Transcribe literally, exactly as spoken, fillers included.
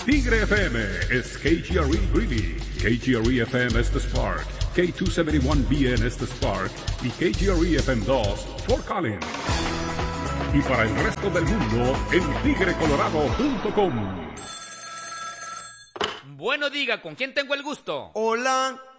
Tigre F M es K G R E Greeley, K G R E F M es The Spark, K doscientos setenta y uno B N es The Spark y K G R E F M dos Fort Collins. Y para el resto del mundo en tigre colorado punto com. Bueno, diga, ¿con quién tengo el gusto? Hola,